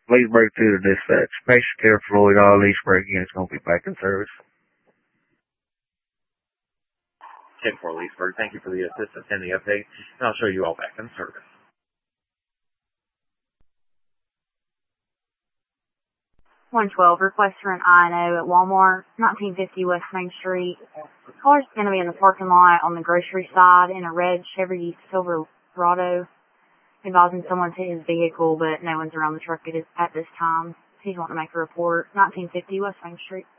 Leesburg to the dispatch. Patient care for Floyd, all Leesburg units going to be back in service. 10-4 Leesburg, thank you for the assistance and the update, and I'll show you all back in service. 112, request for an I&O at Walmart, 1950 West Main Street. The car's going to be in the parking lot on the grocery side in a red Chevy Silverado, advising someone to his vehicle, but no one's around the truck at this time. He's wanting to make a report. 1950 West Main Street.